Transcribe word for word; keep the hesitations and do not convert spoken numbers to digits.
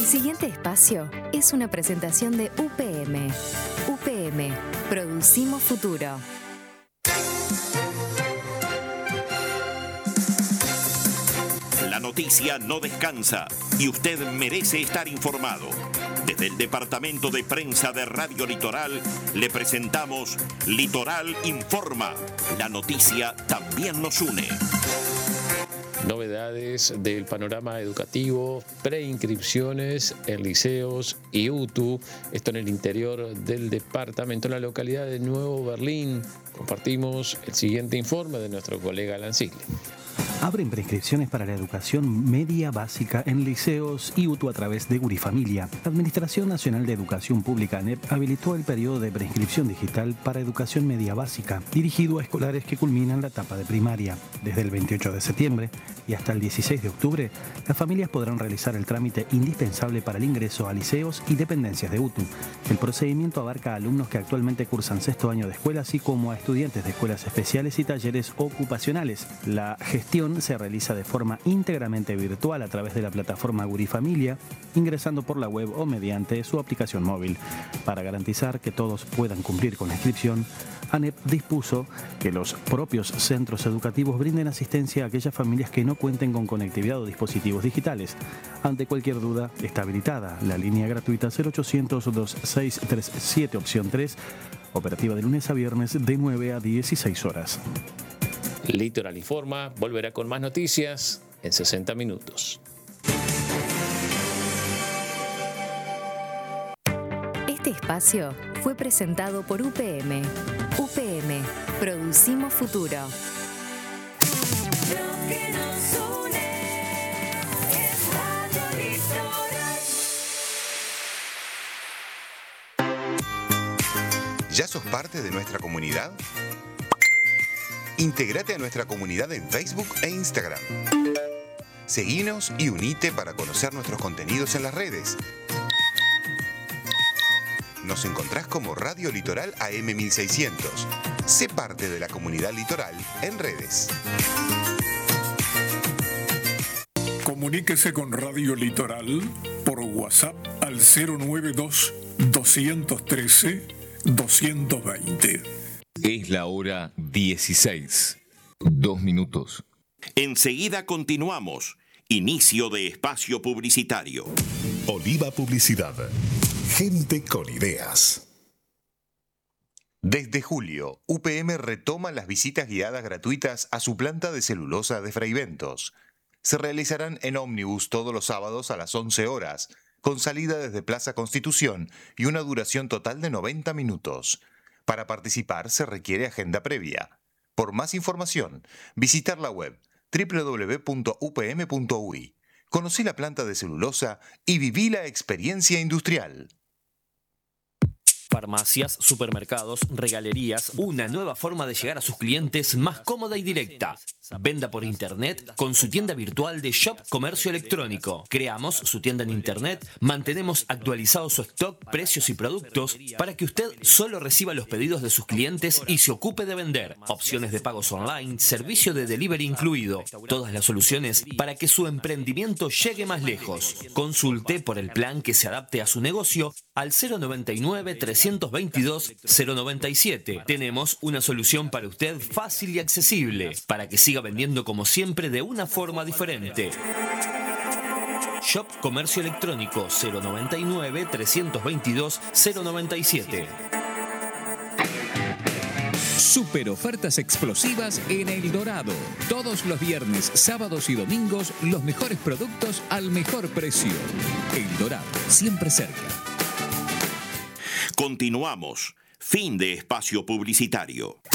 siguiente espacio es una presentación de U P M. U P M, producimos futuro. La noticia no descansa y usted merece estar informado. Desde el Departamento de Prensa de Radio Litoral le presentamos Litoral Informa. La noticia también nos une. Novedades del panorama educativo, preinscripciones en liceos y U T U, esto en el interior del departamento, en la localidad de Nuevo Berlín. Compartimos el siguiente informe de nuestro colega Alan Sigle. Abren prescripciones para la educación media básica en liceos y U T U a través de Gurifamilia. La Administración Nacional de Educación Pública, ANEP, habilitó el periodo de preinscripción digital para educación media básica, dirigido a escolares que culminan la etapa de primaria. Desde el veintiocho de septiembre y hasta el dieciséis de octubre, las familias podrán realizar el trámite indispensable para el ingreso a liceos y dependencias de U T U. El procedimiento abarca a alumnos que actualmente cursan sexto año de escuela, así como a estudiantes de escuelas especiales y talleres ocupacionales. La gestión se realiza de forma íntegramente virtual a través de la plataforma Gurifamilia, ingresando por la web o mediante su aplicación móvil. Para garantizar que todos puedan cumplir con la inscripción, ANEP dispuso que los propios centros educativos brinden asistencia a aquellas familias que no cuenten con conectividad o dispositivos digitales. Ante cualquier duda, está habilitada la línea gratuita cero ochocientos, dos seis tres siete opción tres, operativa de lunes a viernes de nueve a dieciséis horas. Litoral Informa volverá con más noticias en sesenta minutos. Este espacio fue presentado por U P M. U P M, producimos futuro. Lo que nos une es Radio Litoral. ¿Ya sos parte de nuestra comunidad? Intégrate a nuestra comunidad en Facebook e Instagram. Seguinos y unite para conocer nuestros contenidos en las redes. Nos encontrás como Radio Litoral A M mil seiscientos. Sé parte de la comunidad litoral en redes. Comuníquese con Radio Litoral por WhatsApp al cero noventa y dos, doscientos trece, doscientos veinte. Es la hora dieciséis. Dos minutos. Enseguida continuamos. Inicio de espacio publicitario. Oliva Publicidad. Gente con ideas. Desde julio, U P M retoma las visitas guiadas gratuitas a su planta de celulosa de Fraiventos. Se realizarán en ómnibus todos los sábados a las once horas, con salida desde Plaza Constitución y una duración total de noventa minutos. Para participar se requiere agenda previa. Por más información, visitar la web doble u doble u doble u punto u p m punto u i. Conocí la planta de celulosa y viví la experiencia industrial. Farmacias, supermercados, regalerías, una nueva forma de llegar a sus clientes más cómoda y directa. Venda por internet con su tienda virtual de Shop Comercio Electrónico. Creamos su tienda en internet, mantenemos actualizado su stock, precios y productos para que usted solo reciba los pedidos de sus clientes y se ocupe de vender. Opciones de pagos online, servicio de delivery incluido. Todas las soluciones para que su emprendimiento llegue más lejos. Consulte por el plan que se adapte a su negocio al cero noventa y nueve, trescientos veintidós, cero noventa y siete. Tenemos una solución para usted fácil y accesible, para que siga vendiendo como siempre de una forma diferente. Shop Comercio Electrónico cero noventa y nueve, trescientos veintidós, cero noventa y siete. Super ofertas explosivas en El Dorado. Todos los viernes, sábados y domingos, los mejores productos al mejor precio. El Dorado, siempre cerca. Continuamos. Fin de espacio publicitario.